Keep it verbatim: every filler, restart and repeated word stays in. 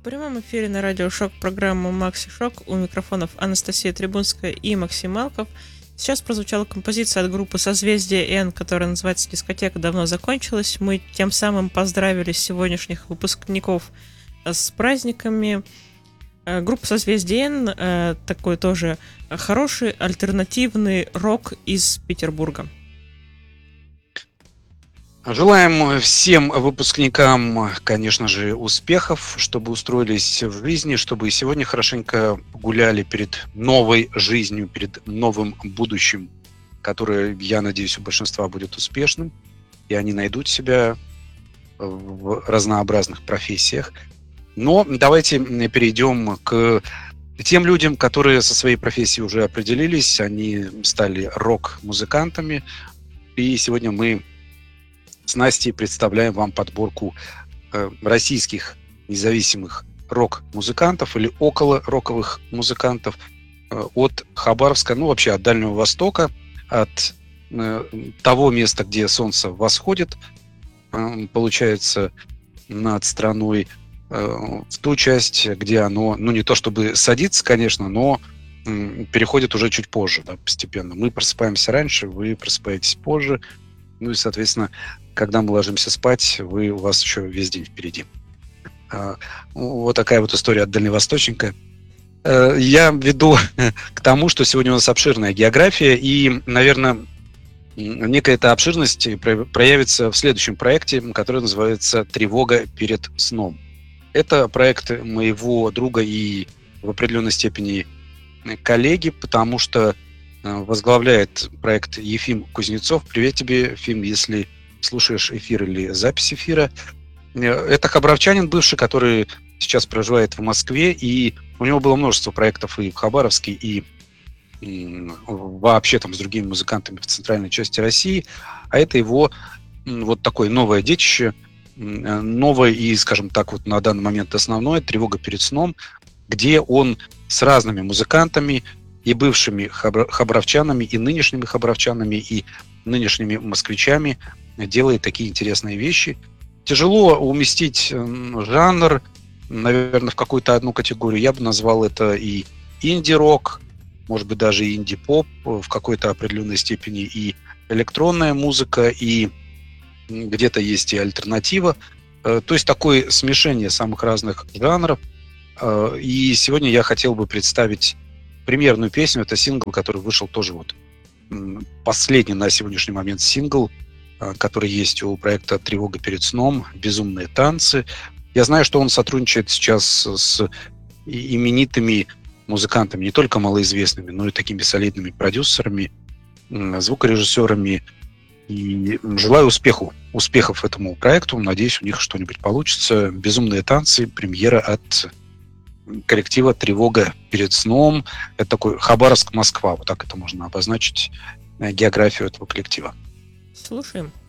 прямом эфире на радио Шок программу Макси Шок. У микрофонов Анастасия Трибунская и Максим Малков. Сейчас прозвучала композиция от группы «Созвездие Н», которая называется «Дискотека давно закончилась». Мы тем самым поздравили сегодняшних выпускников с праздниками. Группа «Созвездие Н» такой тоже хороший альтернативный рок из Петербурга. Желаем всем выпускникам, конечно же, успехов, чтобы устроились в жизни, чтобы сегодня хорошенько гуляли перед новой жизнью, перед новым будущим, которое, я надеюсь, у большинства будет успешным, и они найдут себя в разнообразных профессиях. Но давайте перейдем к тем людям, которые со своей профессией уже определились, они стали рок-музыкантами, и сегодня мы с Настей представляем вам подборку э, российских независимых рок-музыкантов или около роковых музыкантов э, от Хабаровска, ну вообще от Дальнего Востока, от э, того места, где солнце восходит, э, получается, над страной, э, в ту часть, где оно, ну не то чтобы садится, конечно, но э, переходит уже чуть позже, да, постепенно. Мы просыпаемся раньше, вы просыпаетесь позже, ну и, соответственно, когда мы ложимся спать, вы, у вас еще весь день впереди. Вот такая вот история от дальневосточника. Я веду к тому, что сегодня у нас обширная география, и, наверное, некая эта обширность проявится в следующем проекте, который называется «Тревога перед сном». Это проект моего друга и в определенной степени коллеги, потому что возглавляет проект Ефим Кузнецов. Привет тебе, Ефим, если слушаешь эфир или запись эфира. Это хабаровчанин бывший, который сейчас проживает в Москве, и у него было множество проектов и в Хабаровске, и, и вообще там с другими музыкантами в центральной части России. А это его вот такое новое детище, новое и, скажем так, вот на данный момент основное, «Тревога перед сном», где он с разными музыкантами, и бывшими хабаровчанами, и нынешними хабаровчанами, и нынешними москвичами делает такие интересные вещи. Тяжело уместить жанр, наверное, в какую-то одну категорию. Я бы назвал это и инди-рок, может быть, даже и инди-поп в какой-то определенной степени, и электронная музыка, и где-то есть и альтернатива. То есть такое смешение самых разных жанров. И сегодня я хотел бы представить примерную песню. Это сингл, который вышел тоже вот последний на сегодняшний момент сингл, который есть у проекта «Тревога перед сном», «Безумные танцы». Я знаю, что он сотрудничает сейчас с именитыми музыкантами, не только малоизвестными, но и такими солидными продюсерами, звукорежиссерами. И желаю успеху, успехов этому проекту. Надеюсь, у них что-нибудь получится. «Безумные танцы», премьера от коллектива «Тревога перед сном». Это такой Хабаровск-Москва, вот так это можно обозначить, географию этого коллектива. Слушаем.